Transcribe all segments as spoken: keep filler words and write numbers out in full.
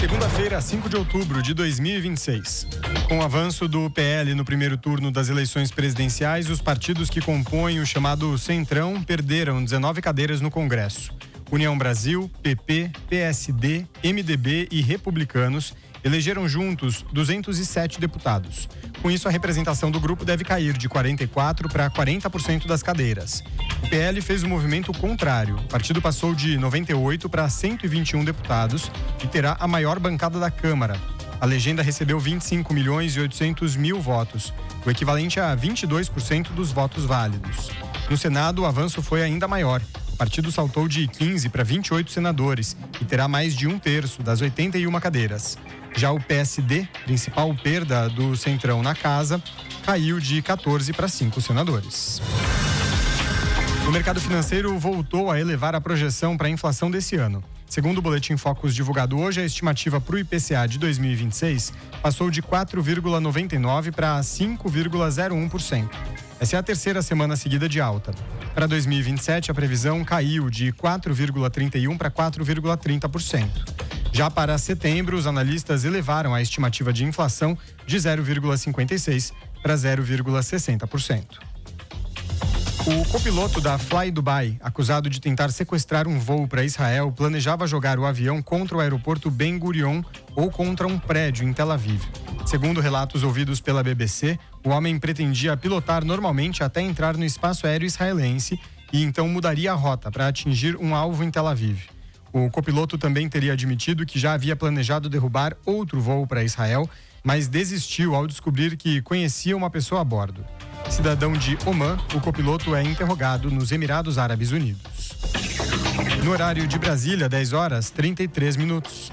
Segunda-feira, cinco de outubro de dois mil e vinte e seis. Com o avanço do P L no primeiro turno das eleições presidenciais, os partidos que compõem o chamado Centrão perderam dezenove cadeiras no Congresso. União Brasil, P P, P S D, M D B e Republicanos elegeram juntos duzentos e sete deputados. Com isso, a representação do grupo deve cair de quarenta e quatro para quarenta por cento das cadeiras. O P L fez o movimento contrário. O partido passou de noventa e oito para cento e vinte e um deputados e terá a maior bancada da Câmara. A legenda recebeu vinte e cinco milhões e oitocentos mil votos, o equivalente a vinte e dois por cento dos votos válidos. No Senado, o avanço foi ainda maior. O partido saltou de quinze para vinte e oito senadores e terá mais de um terço das oitenta e uma cadeiras. Já o P S D, principal perda do Centrão na casa, caiu de quatorze para cinco senadores. O mercado financeiro voltou a elevar a projeção para a inflação desse ano. Segundo o Boletim Focus divulgado hoje, a estimativa para o I P C A de dois mil e vinte e seis passou de quatro vírgula noventa e nove por cento para cinco vírgula zero um por cento. Essa é a terceira semana seguida de alta. Para dois mil e vinte e sete, a previsão caiu de quatro vírgula trinta e um por cento para quatro vírgula trinta por cento. Já para setembro, os analistas elevaram a estimativa de inflação de zero vírgula cinquenta e seis por cento para zero vírgula sessenta por cento. O copiloto da Fly Dubai, acusado de tentar sequestrar um voo para Israel, planejava jogar o avião contra o aeroporto Ben Gurion ou contra um prédio em Tel Aviv. Segundo relatos ouvidos pela B B C, o homem pretendia pilotar normalmente até entrar no espaço aéreo israelense e então mudaria a rota para atingir um alvo em Tel Aviv. O copiloto também teria admitido que já havia planejado derrubar outro voo para Israel, mas desistiu ao descobrir que conhecia uma pessoa a bordo. Cidadão de Omã, o copiloto é interrogado nos Emirados Árabes Unidos. No horário de Brasília, dez horas e trinta e três minutos.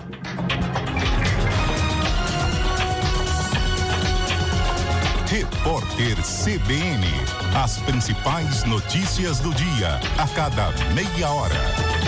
Repórter C B N. As principais notícias do dia, a cada meia hora.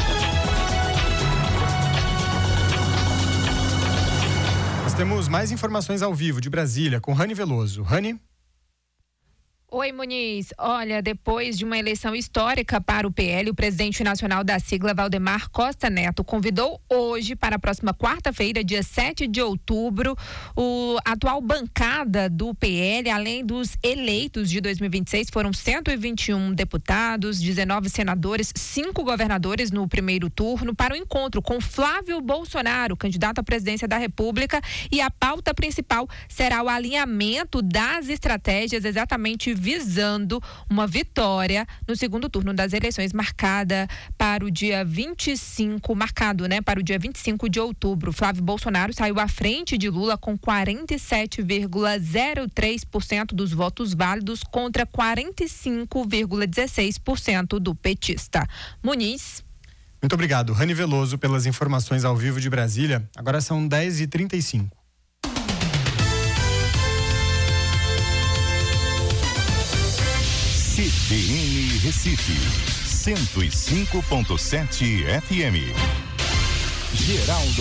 Nós temos mais informações ao vivo de Brasília com Rani Veloso. Rani? Oi, Muniz. Olha, depois de uma eleição histórica para o P L, o presidente nacional da sigla, Valdemar Costa Neto, convidou hoje para a próxima quarta-feira, dia sete de outubro, o a atual bancada do P L, além dos eleitos de dois mil e vinte e seis, foram cento e vinte e um deputados, dezenove senadores, cinco governadores no primeiro turno, para o encontro com Flávio Bolsonaro, candidato à presidência da República, e a pauta principal será o alinhamento das estratégias exatamente visando uma vitória no segundo turno das eleições, marcada para o dia vinte e cinco, marcado, né, para o dia vinte e cinco de outubro. Flávio Bolsonaro saiu à frente de Lula com quarenta e sete vírgula zero três por cento dos votos válidos contra quarenta e cinco vírgula dezesseis por cento do petista. Muniz. Muito obrigado, Rani Veloso, pelas informações ao vivo de Brasília. Agora são dez e trinta e cinco. C B N Recife, cento e cinco ponto sete F M. Geraldo